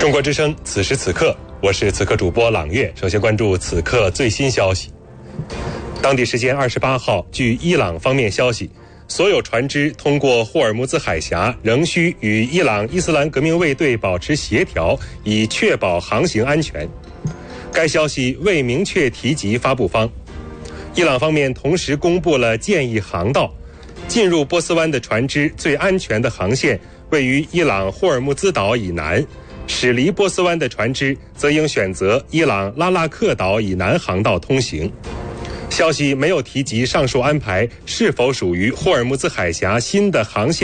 中国之声，此时此刻，我是此刻主播朗月。首先关注此刻最新消息。当地时间28号，据伊朗方面消息，所有船只通过霍尔木兹海峡仍需与伊朗伊斯兰革命卫队保持协调，以确保航行安全。该消息未明确提及发布方。伊朗方面同时公布了建议航道，进入波斯湾的船只最安全的航线位于伊朗霍尔木兹岛以南，驶离波斯湾的船只则应选择伊朗拉腊克岛以南航道通行。消息没有提及上述安排是否属于霍尔木兹海峡新的航线